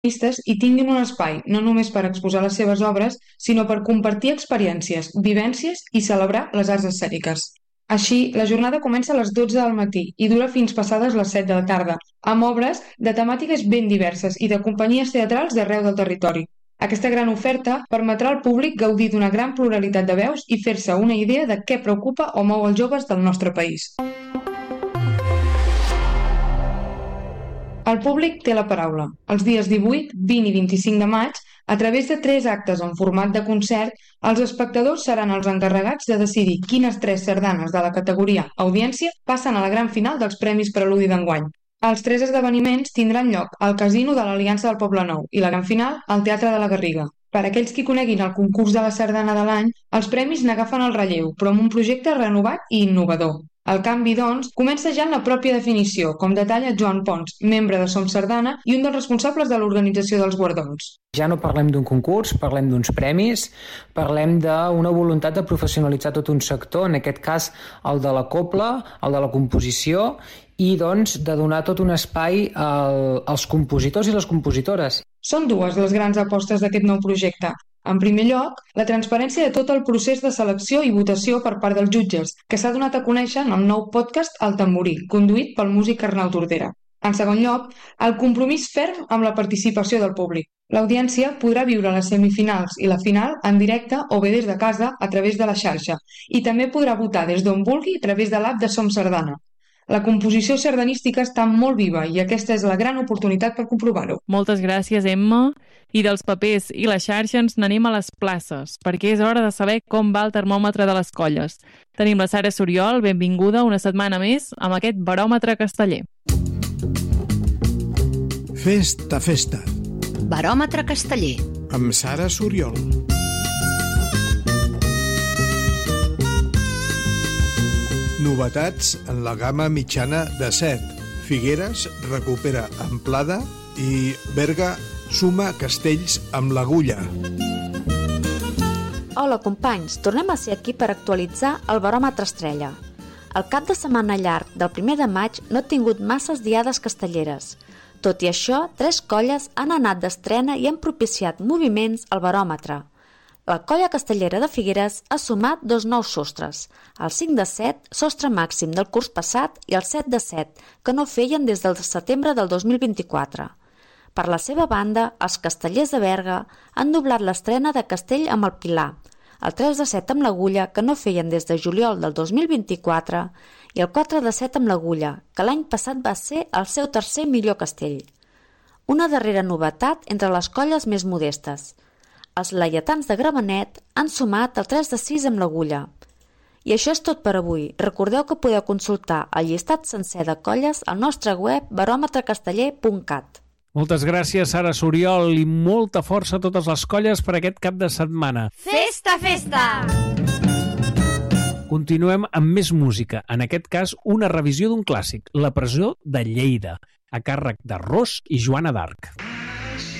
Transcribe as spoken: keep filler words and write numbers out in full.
i tinguin un espai no només per exposar les seves obres, sinó per compartir experiències, vivències i celebrar les arts escèniques. Així, la jornada comença a les dotze del matí i dura fins passades les set de la tarda, amb obres de temàtiques ben diverses i de companyies teatrals d'arreu del territori. Aquesta gran oferta permetrà al públic gaudir d'una gran pluralitat de veus i fer-se una idea de què preocupa o mou els joves del nostre país. El públic té la paraula. Els dies divuit, vint i vint-i-cinc de maig, a través de tres actes en format de concert, els espectadors seran els encarregats de decidir quines tres sardanes de la categoria Audiència passen a la gran final dels Premis Preludi d'enguany. Els tres esdeveniments tindran lloc al Casino de l'Aliança del Poblenou i la gran final al Teatre de la Garriga. Per a aquells qui coneguin el concurs de la sardana de l'any, els premis n'agafen el relleu, però amb un projecte renovat i innovador. El canvi, doncs, comença ja en la pròpia definició, com detalla Joan Pons, membre de Som Sardana i un dels responsables de l'organització dels guardons. Ja no parlem d'un concurs, parlem d'uns premis, parlem d'una voluntat de professionalitzar tot un sector, en aquest cas el de la cobla, el de la composició, i doncs de donar tot un espai al, als compositors i les compositores. Són dues les grans apostes d'aquest nou projecte. En primer lloc, la transparència de tot el procés de selecció i votació per part dels jutges, que s'ha donat a conèixer en el nou podcast El Tamborí, conduït pel músic Arnau Tordera. En segon lloc, el compromís ferm amb la participació del públic. L'audiència podrà viure les semifinals i la final en directe o bé des de casa a través de la xarxa i també podrà votar des d'on vulgui a través de l'app de Som Sardana. La composició sardanística està molt viva i aquesta és la gran oportunitat per comprovar-ho. Moltes gràcies, Emma. I dels papers i la xarxa ens n'anem a les places, perquè és hora de saber com va el termòmetre de les colles. Tenim la Sara Soriol, benvinguda una setmana més amb aquest baròmetre casteller. Festa, festa. Baròmetre casteller. Amb Sara Soriol. Novetats en la gamma mitjana de set. Figueres recupera Amplada i Berga suma castells amb l'Agulla. Hola companys, tornem a ser aquí per actualitzar el baròmetre estrella. El cap de setmana llarg del primer de maig no ha tingut masses diades castelleres. Tot i això, tres colles han anat d'estrena i han propiciat moviments al baròmetre. La colla castellera de Figueres ha sumat dos nous sostres, el cinc de set, sostre màxim del curs passat, i el set de set, que no feien des del setembre del dos mil vint-i-quatre. Per la seva banda, els castellers de Berga han doblat l'estrena de Castell amb el Pilar, el tres de set amb l'Agulla, que no feien des de juliol del dos mil vint-i-quatre, i el quatre de set amb l'Agulla, que l'any passat va ser el seu tercer millor castell. Una darrera novetat entre les colles més modestes. Els laietans de Gramenet han sumat el tres de sis amb l'Agulla. I això és tot per avui. Recordeu que podeu consultar el llistat sencer de colles al nostre web baròmetre casteller punt cat. Moltes gràcies, Sara Soriol, i molta força a totes les colles per aquest cap de setmana. Festa, festa! Continuem amb més música, en aquest cas una revisió d'un clàssic, La presó de Lleida, a càrrec de Ros i Joana d'Arc.